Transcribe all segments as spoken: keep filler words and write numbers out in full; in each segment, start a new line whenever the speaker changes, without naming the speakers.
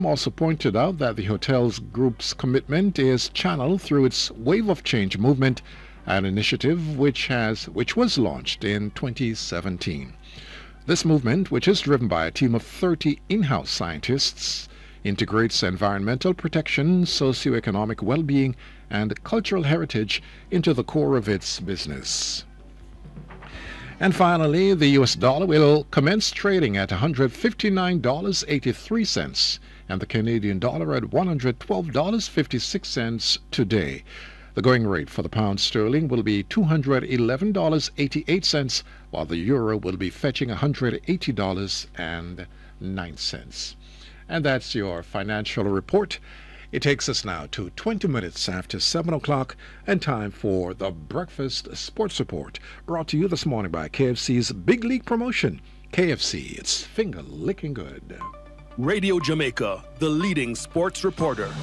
Also pointed out that the hotels group's commitment is channeled through its Wave of Change movement, an initiative which has which was launched in twenty seventeen. This movement, which is driven by a team of thirty in-house scientists, integrates environmental protection, socioeconomic well-being, and cultural heritage into the core of its business. And finally, the U S dollar will commence trading at one hundred fifty-nine dollars and eighty-three cents and the Canadian dollar at one hundred twelve dollars and fifty-six cents today. The going rate for the pound sterling will be two hundred eleven dollars and eighty-eight cents, while the euro will be fetching one hundred eighty dollars and nine cents. And that's your financial report. It takes us now to twenty minutes after seven o'clock and time for the Breakfast Sports Report, brought to you this morning by K F C's Big League Promotion. K F C, it's finger licking good.
Radio Jamaica, the leading sports reporter.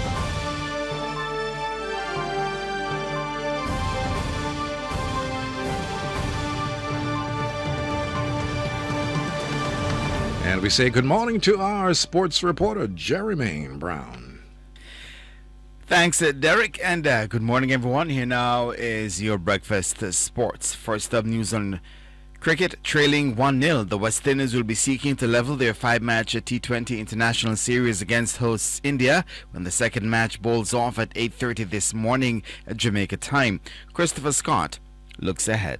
And we say good morning to our sports reporter, Jeremy Brown.
Thanks, uh, Derek, and uh, good morning, everyone. Here now is your Breakfast uh, Sports. First up, news on cricket. Trailing one nil, the West Indies will be seeking to level their five-match T twenty international series against hosts India when the second match bowls off at eight thirty this morning at Jamaica time. Christopher Scott looks ahead.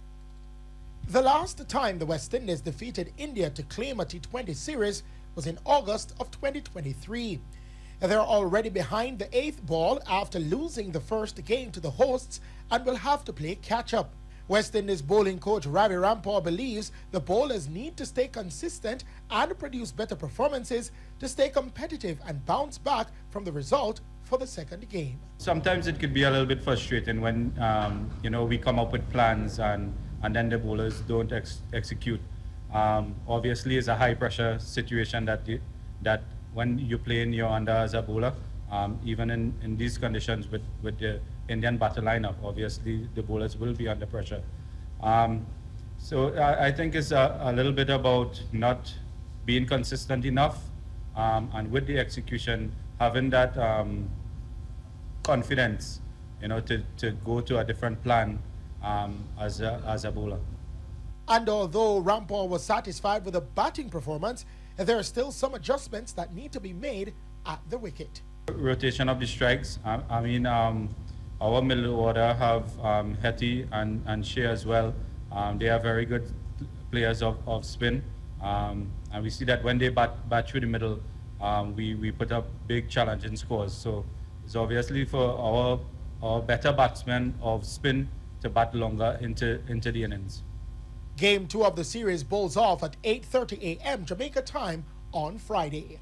The last time the West Indies defeated India to claim a T twenty series was in August of twenty twenty-three. They're already behind the eighth ball after losing the first game to the hosts and will have to play catch-up. West Indies bowling coach Ravi Rampal believes the bowlers need to stay consistent and produce better performances to stay competitive and bounce back from the result for the second game.
Sometimes it could be a little bit frustrating when um, you know we come up with plans and, and then the bowlers don't ex- execute. Um, obviously, it's a high-pressure situation that you, that. When you play in your under as a bowler, um, even in, in these conditions with, with the Indian batter lineup, obviously the bowlers will be under pressure. Um, so I, I think it's a, a little bit about not being consistent enough, um, and with the execution, having that um, confidence, you know, to, to go to a different plan um, as a, as a bowler.
And although Rampal was satisfied with the batting performance, there are still some adjustments that need to be made at the wicket.
Rotation of the strikes. I, I mean, um, our middle order have um, Hetty and, and Shea as well. Um, they are very good players of, of spin. Um, and we see that when they bat, bat through the middle, um, we, we put up big challenging scores. So it's obviously for our, our better batsmen of spin to bat longer into, into the innings.
Game two of the series bowls off at eight thirty a.m. Jamaica time on Friday.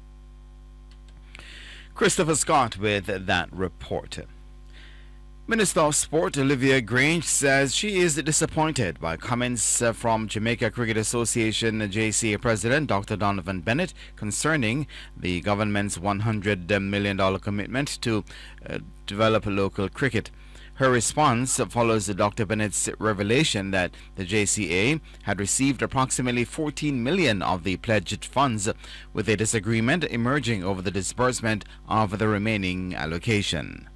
Christopher Scott with that report. Minister of Sport Olivia Grange says she is disappointed by comments uh, from Jamaica Cricket Association J C A President Doctor Donovan Bennett concerning the government's one hundred million dollars commitment to uh, develop local cricket. Her response follows Doctor Bennett's revelation that the J C A had received approximately fourteen million dollars of the pledged funds, with a disagreement emerging over the disbursement of the remaining allocation.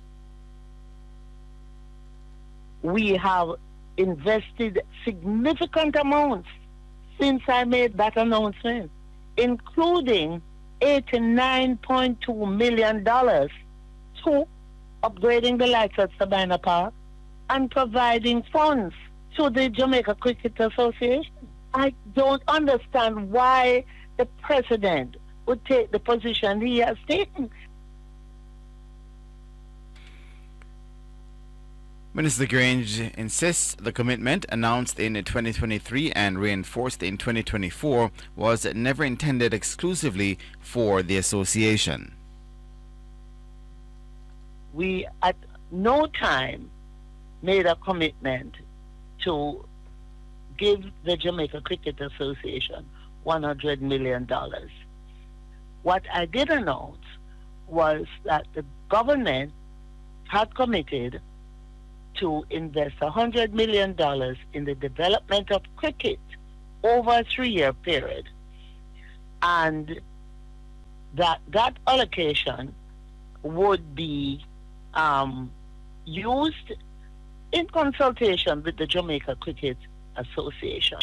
We have invested significant amounts since I made that announcement, including eighty-nine point two million dollars to upgrading the lights at Sabina Park and providing funds to the Jamaica Cricket Association. I don't understand why the president would take the position he has taken.
Minister Grange insists the commitment announced in twenty twenty-three and reinforced in twenty twenty-four was never intended exclusively for the association.
We at no time made a commitment to give the Jamaica Cricket Association one hundred million dollars. What I did announce was that the government had committed to invest one hundred million dollars in the development of cricket over a three-year period. And that that allocation would be um, used in consultation with the Jamaica Cricket Association.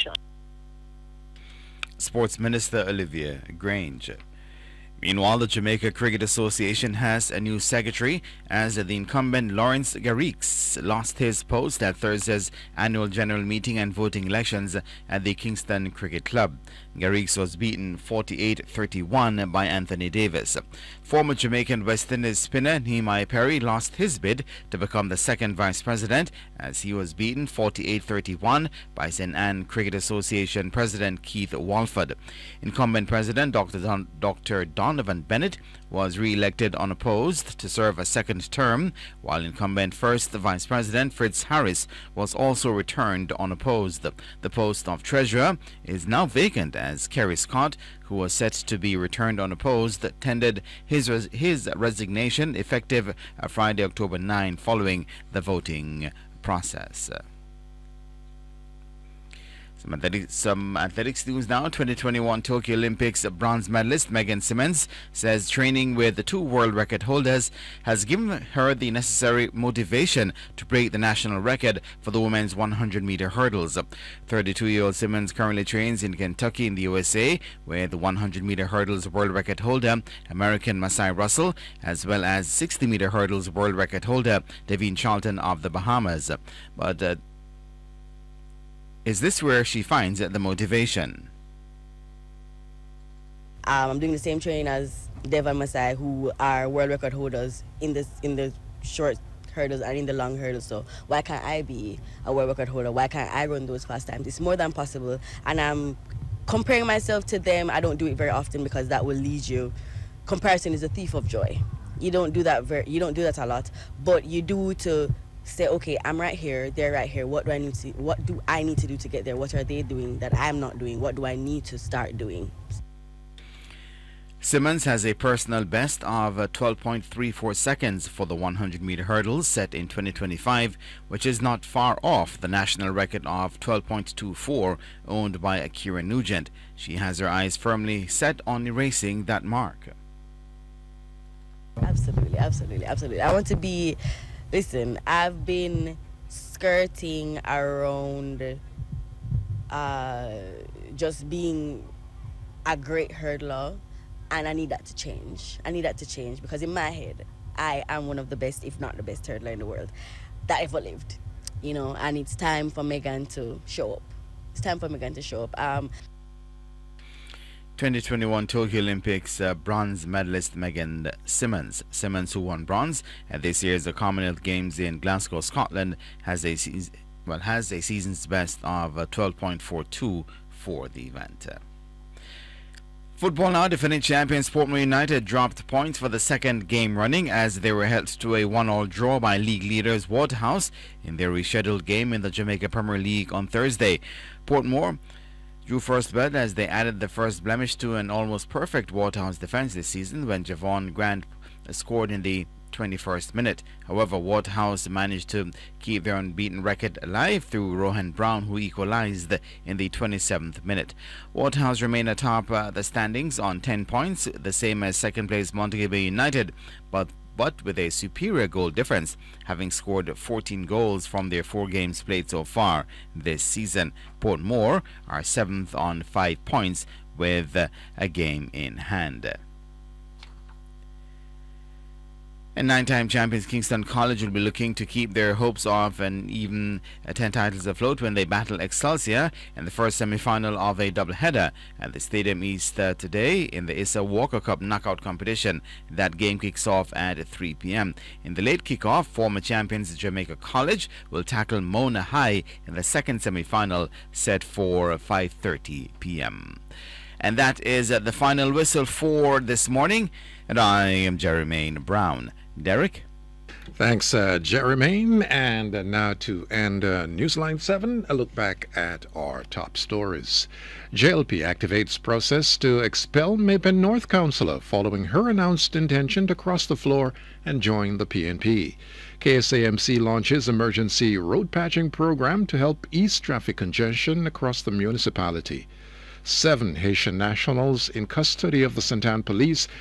Sports Minister Olivia Grange. Meanwhile, the Jamaica Cricket Association has a new secretary as the incumbent Lawrence Garrix lost his post at Thursday's annual general meeting and voting elections at the Kingston Cricket Club. Garrix was beaten forty-eight thirty-one by Anthony Davis. Former Jamaican West Indies spinner Nehemiah Perry lost his bid to become the second vice president as he was beaten forty-eight thirty-one by Saint Anne Cricket Association President Keith Walford. Incumbent President Doctor Don- Doctor Donovan Bennett was re-elected unopposed to serve a second term, while incumbent First Vice President Fritz Harris was also returned unopposed. The post of Treasurer is now vacant as Kerry Scott, who was set to be returned unopposed, tendered his res- his resignation effective uh, Friday, October ninth, following the voting process. Some athletics, some athletics news now. twenty twenty-one Tokyo Olympics bronze medalist Megan Simmons says training with the two world record holders has given her the necessary motivation to break the national record for the women's one hundred meter hurdles. thirty-two-year-old Simmons currently trains in Kentucky in the U S A, where the one hundred meter hurdles world record holder American Masai Russell, as well as sixty meter hurdles world record holder Devine Charlton of the Bahamas. But uh, is this where she finds the motivation?
Um, I'm doing the same training as Dev and Masai, who are world record holders in this in the short hurdles and in the long hurdles. So why can't I be a world record holder? Why can't I run those fast times? It's more than possible, and I'm comparing myself to them. I don't do it very often because that will lead you. Comparison is a thief of joy. You don't do that very. You don't do that a lot, but you do to say, okay, I'm right here, they're right here. What do I need to? What do I need to do to get there? What are they doing that I'm not doing? What do I need to start doing?
Simmons has a personal best of uh, twelve point three four seconds for the one hundred meter hurdles set in twenty twenty-five, which is not far off the national record of twelve point two four owned by Akira Nugent. She has her eyes firmly set on erasing that mark.
Absolutely, absolutely, absolutely. I want to be, listen, I've been skirting around uh, just being a great hurdler, and I need that to change. I need that to change because in my head, I am one of the best, if not the best hurdler in the world that ever lived, you know, and it's time for Megan to show up. It's time for Megan to show up. Um,
twenty twenty-one Tokyo Olympics uh, bronze medalist Megan Simmons. Simmons, who won bronze at this year's Commonwealth Games in Glasgow, Scotland, has a se- well has a season's best of uh, twelve point four two for the event. Uh, Football now, defending champions Portmore United dropped points for the second game running as they were held to a one-all draw by league leaders Waterhouse in their rescheduled game in the Jamaica Premier League on Thursday. Portmore drew first blood as they added the first blemish to an almost perfect Waterhouse defense this season when Javon Grant scored in the twenty-first minute. However, Waterhouse managed to keep their unbeaten record alive through Rohan Brown, who equalized in the twenty-seventh minute. Waterhouse remain atop uh, the standings on ten points, the same as second place Montego Bay United, but but with a superior goal difference, having scored fourteen goals from their four games played so far this season. Portmore are seventh on five points with uh, a game in hand. And nine-time champions Kingston College will be looking to keep their hopes of and even uh, ten titles afloat when they battle Excelsior in the first semi-final of a doubleheader at the Stadium East uh, today in the Issa Walker Cup knockout competition. That game kicks off at three p.m. In the late kickoff, former champions Jamaica College will tackle Mona High in the second semi-final set for five thirty p.m. And that is uh, the final whistle for this morning. And I am Jermaine Brown. Derek?
Thanks, uh, Jermaine. And uh, now to end uh, Newsline seven, a look back at our top stories. J L P activates process to expel Mapen North Councillor following her announced intention to cross the floor and join the P N P. K S A M C launches emergency road patching program to help ease traffic congestion across the municipality. Seven Haitian nationals in custody of the Saint Anne Police